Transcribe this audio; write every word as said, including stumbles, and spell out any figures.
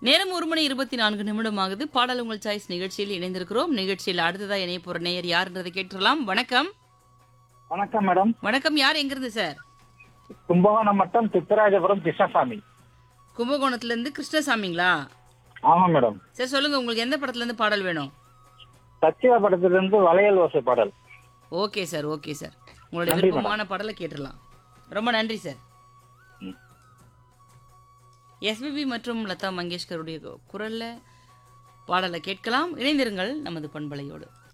நேரம் ஒரு மணி இருபத்தி நான்கு நிமிடம் ஆகுது. பாடல் உங்கள் சாய்ஸ் நிகழ்ச்சியில் இணைந்திருக்கிறோம். நிகழ்ச்சியில் அடுத்ததா இணைய போற நேயர் யாருன்றதை கேட்டுடலாம். வணக்கம். வணக்கம் மேடம். வணக்கம். யார் எங்கிருந்து சார்? கும்பகோணம் மட்டம் திப்பராஜபுரம் கிருஷ்ணசாமி. கும்பகோணத்துல இருந்து கிருஷ்ணசாமிங்களா? ஆமா மேடம். சார் சொல்லுங்க, உங்களுக்கு எந்த படத்துல இருந்து பாடல் வேணும்? சச்சிவா படத்திலிருந்து வளையல் ஓசை பாடல். Okay sir, okay sir. உங்களுடைய நன்றி விருப்பமான பாடலை கேட்டுடலாம். ரொம்ப நன்றி சார். ம். எஸ்பிபி மற்றும் லதா மங்கேஷ்கருடைய குரல்ல பாடலை கேட்கலாம். இணைந்திருங்கள் நமது பண்பலையோடு.